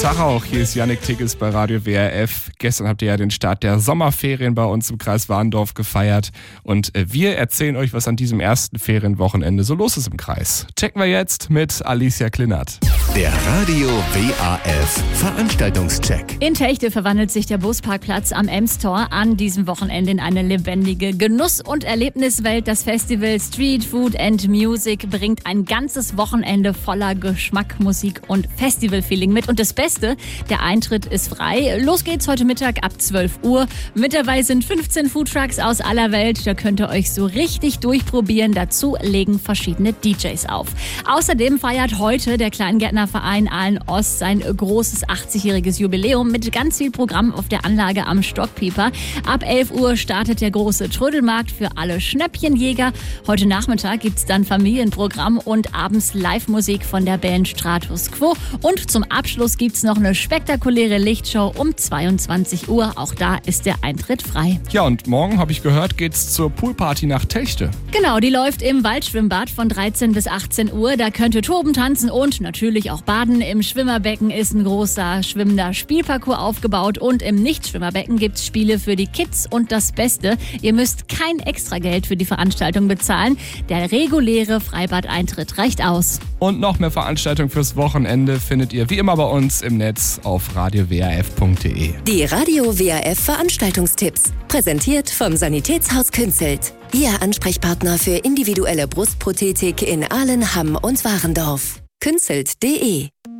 Tag auch, hier ist Yannick Tickels bei Radio WRF. Gestern habt ihr ja den Start der Sommerferien bei uns im Kreis Warndorf gefeiert und wir erzählen euch, was an diesem ersten Ferienwochenende so los ist im Kreis. Checken wir jetzt mit Alicia Klinert. Der Radio WAF Veranstaltungscheck. In Techte verwandelt sich der Busparkplatz am Ems-Tor an diesem Wochenende in eine lebendige Genuss- und Erlebniswelt. Das Festival Street Food and Music bringt ein ganzes Wochenende voller Geschmack, Musik und Festivalfeeling mit. Und das Beste, der Eintritt ist frei. Los geht's heute Mittag ab 12 Uhr. Mit dabei sind 15 Foodtrucks aus aller Welt. Da könnt ihr euch so richtig durchprobieren. Dazu legen verschiedene DJs auf. Außerdem feiert heute der Kleingärtnerverein Aalen-Ost sein großes 80-jähriges Jubiläum mit ganz viel Programm auf der Anlage am Stockpieper. Ab 11 Uhr startet der große Trödelmarkt für alle Schnäppchenjäger. Heute Nachmittag gibt's dann Familienprogramm und abends Live-Musik von der Band Stratus Quo. Und zum Abschluss gibt's noch eine spektakuläre Lichtshow um 22 Uhr. Auch da ist der Eintritt frei. Ja, und morgen, habe ich gehört, geht's zur Poolparty nach Techte. Genau, die läuft im Waldschwimmbad von 13 bis 18 Uhr. Da könnt ihr toben, tanzen und natürlich auch baden. Im Schwimmerbecken ist ein großer schwimmender Spielparcours aufgebaut und im Nichtschwimmerbecken gibt's Spiele für die Kids. Und das Beste, ihr müsst kein Extrageld für die Veranstaltung bezahlen. Der reguläre Freibadeintritt reicht aus. Und noch mehr Veranstaltungen fürs Wochenende findet ihr wie immer bei uns im Netz auf radiowrf.de. Die Radio WRF Veranstaltungstipps. Präsentiert vom Sanitätshaus Künzelt. Ihr Ansprechpartner für individuelle Brustprothetik in Aalen, Hamm und Warendorf. Künzelt.de